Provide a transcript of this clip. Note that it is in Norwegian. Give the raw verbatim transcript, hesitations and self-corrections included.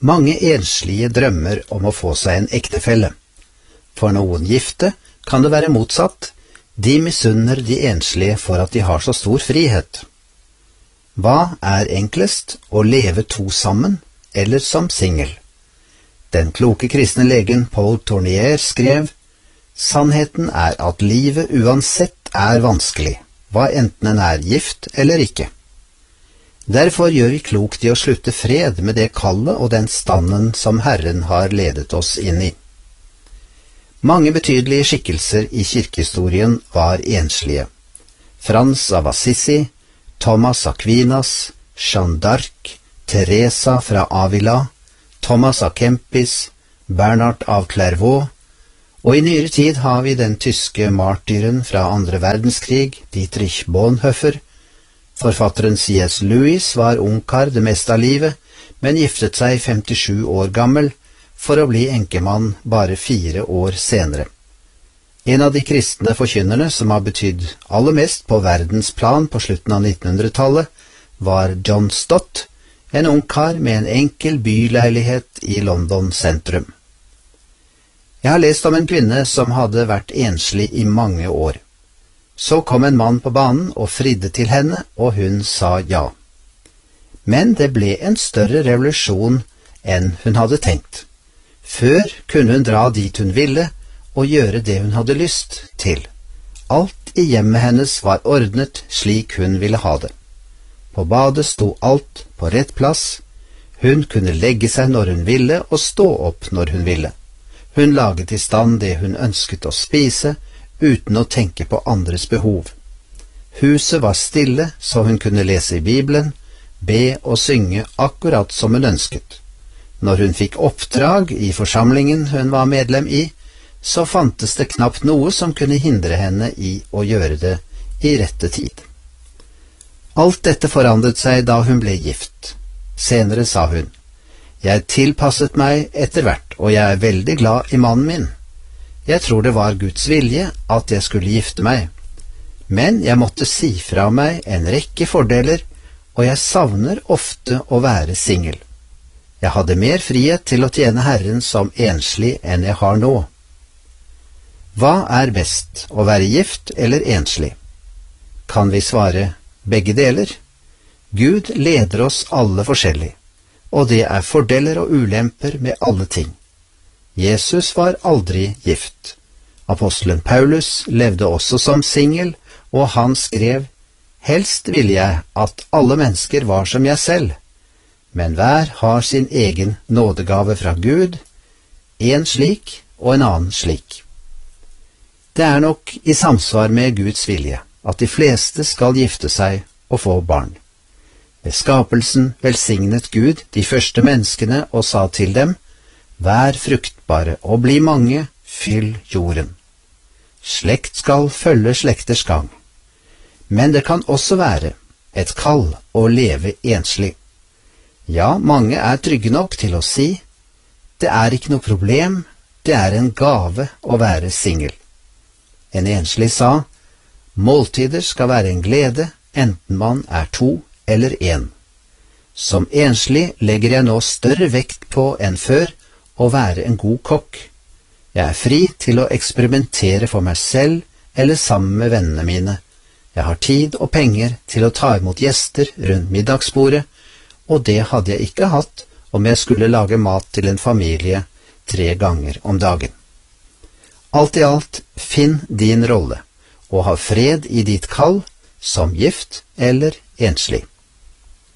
Mange enslige drømmer om å få seg en ektefelle. For noen gifte kan det være motsatt. De misunner de enslige for at de har så stor frihet. Hva er enklest, å leve to sammen eller som singel? Den kloke kristne legen Paul Tournier skrev: «Sannheten er at livet uansett er vanskelig, hva enten en er gift eller ikke. Derfor gjør vi klokt i å slutte fred med det kallet og den standen som Herren har ledet oss inn i.» Mange betydelige skikkelser i kirkehistorien var enslige. Frans av Assisi, Thomas Aquinas, Jeanne d'Arc, Teresa fra Avila, Thomas av Kempis, Bernhard av Clairvaux, og i nyere tid har vi den tyske martyren fra andre verdenskrig, Dietrich Bonhoeffer. Forfatteren C S Lewis var ungkar det meste av livet, men giftet seg femtisju år gammel, for å bli enkemann bare fire år senere. En av de kristne forkynnerne som har betydd aller mest på verdensplan på slutten av nittenhundretallet, var John Stott, en ungkar med en enkel byleilighet i London sentrum. Jeg har lest om en kvinne som hadde vært enslig i mange år. Så kom en mann på banen og fridde til henne, og hun sa ja. Men det ble en større revolusjon enn hun hadde tenkt. Før kunne hun dra dit hun ville, og gjøre det hun hadde lyst til. Alt i hjemmet hennes var ordnet slik hun ville ha det. På badet sto alt på rett plass. Hun kunne legge seg når hun ville, og stå opp når hun ville. Hun laget i stand det hun ønsket å spise, uten å tenke på andres behov. Huset var stille, så hun kunne lese i Bibelen, be og synge akkurat som hun ønsket. Når hun fikk oppdrag i forsamlingen hun var medlem i, så fantes det knapt noe som kunne hindre henne i å gjøre det i rette tid. Alt dette forandret seg da hun ble gift. Senere sa hun: «Jeg tilpasset meg etter hvert, og jeg er veldig glad i mannen min. Jeg tror det var Guds vilje at jeg skulle gifte meg. Men jeg måtte si fra meg en rekke fordeler, og jeg savner ofte å være singel. Jeg hadde mer frihet til å tjene Herren som enslig enn jeg har nå.» Hva er best, å være gift eller enslig? Kan vi svare begge deler? Gud leder oss alle forskjellig, og det er fordeler og ulemper med alle ting. Jesus var aldri gift. Apostelen Paulus levde også som singel, og han skrev: «Helst ville jeg at alle mennesker var som jeg selv, men hver har sin egen nådegave fra Gud, en slik og en annen slik.» Det er nok i samsvar med Guds vilje at de fleste skal gifte seg og få barn. Ved skapelsen velsignet Gud de første menneskene og sa til dem: «Vær fruktbare og bli mange, fyll jorden.» Slekt skal følge slekters gang. Men det kan også være et kall å leve enslig. Ja, mange er trygge nok til å si: «Det er ikke noe problem, det er en gave å være singel.» En enslig sa: «Måltider skal være en glede, enten man er to eller en. Som enslig legger jeg nå større vekt på enn før å være en god kokk. Jeg er fri til å eksperimentere for meg selv eller sammen med vennene mine. Jeg har tid og penger til å ta imot gjester rundt middagsbordet, og det hadde jeg ikke hatt om jeg skulle lage mat til en familie tre ganger om dagen.» Alt i alt, finn din rolle, og ha fred i ditt kall, som gift eller enslig.